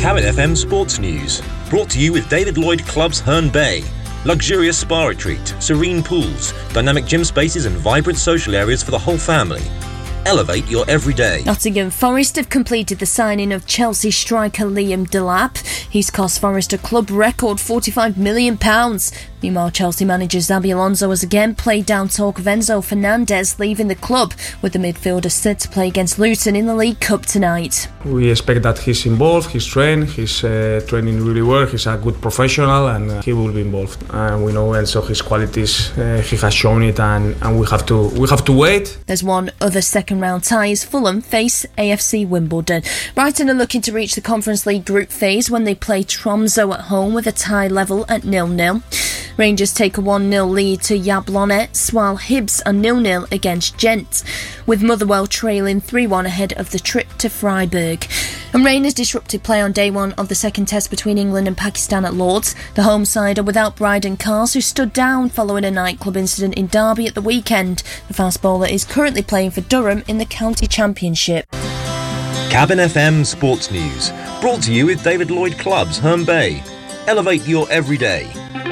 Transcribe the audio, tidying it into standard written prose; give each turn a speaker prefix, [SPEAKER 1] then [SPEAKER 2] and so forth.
[SPEAKER 1] Cabin FM Sports News, brought to you with David Lloyd Clubs Herne Bay. Luxurious spa retreat, serene pools, dynamic gym spaces and vibrant social areas for the whole family. Elevate your everyday.
[SPEAKER 2] Nottingham Forest have completed the signing of Chelsea striker Liam Delap. He's cost Forest a club record £45 million. Meanwhile, Chelsea manager Xabi Alonso has again played down talk of Enzo Fernandez leaving the club, with the midfielder set to play against Luton in the League Cup tonight.
[SPEAKER 3] We expect that he's involved, he's training really well, he's a good professional and he will be involved. And we know Enzo, his qualities, he has shown it and we have to wait.
[SPEAKER 2] There's one other second round tie as Fulham face AFC Wimbledon. Brighton are looking to reach the Conference League group phase when they play Tromsø at home with a tie level at 0-0. Rangers take a 1-0 lead to Jablonec, while Hibs are 0-0 against Gent, with Motherwell trailing 3-1 ahead of the trip to Freiburg. And rain has disrupted play on day one of the second test between England and Pakistan at Lord's. The home side are without Bryden Cars, who stood down following a nightclub incident in Derby at the weekend. The fast bowler is currently playing for Durham in the county championship.
[SPEAKER 1] Cabin FM Sports News, brought to you with David Lloyd Clubs Herne Bay. Elevate your everyday.